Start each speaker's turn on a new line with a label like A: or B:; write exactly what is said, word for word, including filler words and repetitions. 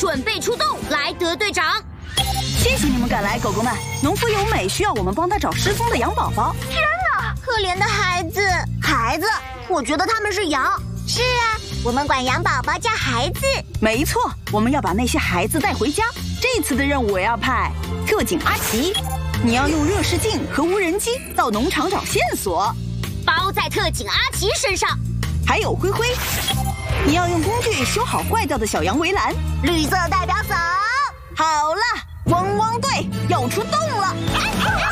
A: 准备出动，莱德队长。
B: 谢谢你们赶来，狗狗们。农夫由美需要我们帮他找失踪的羊宝宝。
C: 天哪，可怜的孩子！孩子，我觉得他们是羊。
D: 是啊，我们管羊宝宝叫孩子。
B: 没错，我们要把那些孩子带回家。这次的任务我要派特警阿奇，你要用热视镜和无人机到农场找线索，
A: 包在特警阿奇身上。
B: 还有灰灰，你要用工具修好坏掉的小羊围栏。
C: 绿色代表走。
B: 好了，汪汪队要出动了。